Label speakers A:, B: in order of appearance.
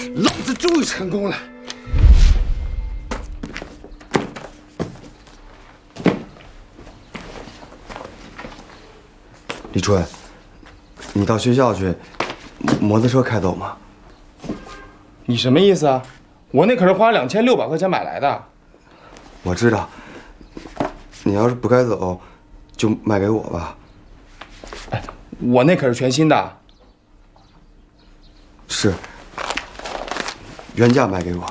A: 老子终于成功了！李春，你到学校去，摩托车开走吗？
B: 你什么意思啊？我那可是花2600块钱买来的。
A: 我知道，你要是不开走，就卖给我吧。
B: 哎，我那可是全新的。
A: 是，原价卖给我。